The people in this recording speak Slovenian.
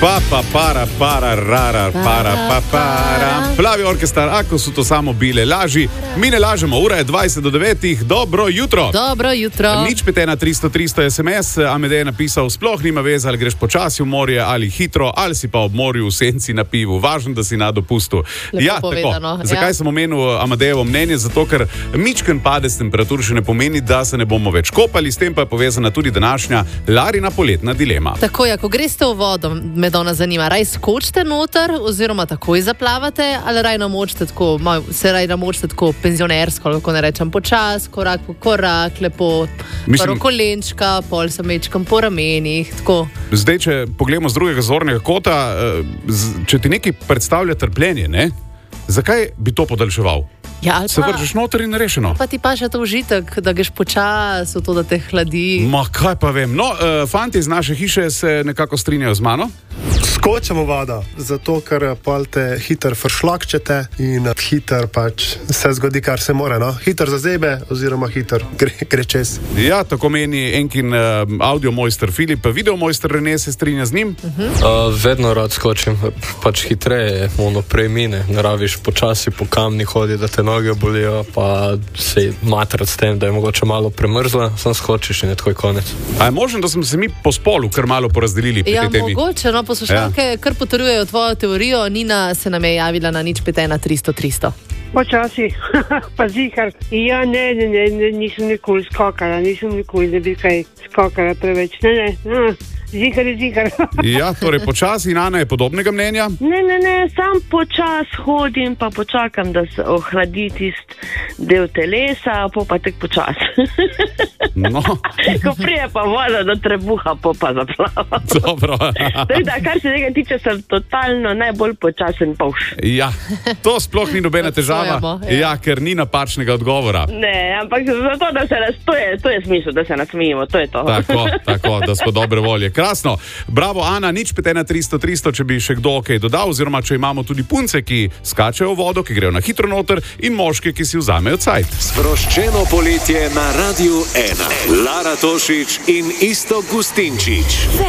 Plavi orkestar, ako so to samo bile laži. Mi ne lažemo, ura je 20 do 9. Dobro jutro. Dobro jutro. Nič 51300 SMS, Amedej je napisal, sploh nima veze, ali greš počasi v morje ali hitro, ali si pa ob morju v senci na pivu. Važno, da si na dopustu. Povedano, tako. Zakaj sem omenil Amadejevo mnenje? Zato, ker mičken padec temperatur še ne pomeni, da se ne bomo več kopali, s tem pa je povezana tudi današnja Larina poletna dilema. Tako je, ko greste v vodo, me dona zanima, raj skočite noter oziroma takoj zaplavate, ali raj namočite tako penzionersko, lahko ne rečem počas, korak po korak, lepo, prvo kolenčka, pol se mečkam po ramenih, tako. Zdaj, če pogledamo z drugega zornega kota, če ti nekaj predstavlja trpljenje, ne? Zakaj bi to podaljševal? Ja, se vržeš noter in rešeno. Pa ti paše to užitek, da greš počas v to, da te hladi. Ma kaj pa vem. No, fanti iz naše hiše se nekako strinjajo z mano. Skočimo voda, zato ker pol te hiter fršlakčete in hiter pač se zgodi, kar se mora, no? Hiter zazebe oziroma hiter gre čez. Ja, tako meni enkin audio mojster Filip, video mojster Rene se strinja z njim. Vedno rad skočim, pač hitreje, prej mine, ne rabiš počasi po kamni hodi, da te noge bolijo, pa se matrat s tem, da je mogoče malo premrzla, sam skočiš in je takoj konec. A je možno, da smo se mi po spolu kar malo porazdelili pri tej temi? Ja, mogoče, no, poslušalke kar potrjujejo tvojo teorijo. Nina se nam je javila na nič 51300. Počasi, pa zihar. Ja, ne, nisem nikoli skakala, ne bi kaj skakala preveč, ne. Zihar je zihar. Ja, torej počasi, in Ana je podobnega mnenja? Ne, sam počas hodim, pa počakam, da se ohladi tist del telesa, pa tek počas. No. Ko prije pa voda do trebuha, pa zaplava. Dobro. Da, kar se tega tiče, sem totalno najbolj počasen pavš. Ja, to sploh ni nobena težava, ja, ker ni napačnega odgovora. Ne, ampak zato, da se to je smisel, da se nasmijemo, to je to. Tako, da smo dobre volje. Krasno. Bravo, Ana, nič 51300, če bi še kdo kaj dodal, oziroma če imamo tudi punce, ki skačejo v vodo, ki grejo na hitro noter, in moške, ki si vzamejo cajt. Sproščeno poletje na Radiu 1. Lara Tošić in Iztok Gustinčič.